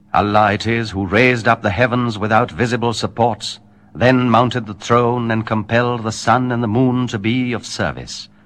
Allah it is who raised up the heavens without visible supports, then mounted the throne and compelled the sun and the moon to be of service,